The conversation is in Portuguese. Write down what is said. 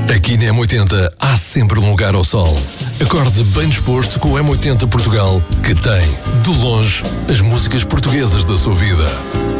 Aqui na M80 há sempre um lugar ao sol. Acorde bem disposto com o M80 Portugal, que tem, de longe, as músicas portuguesas da sua vida.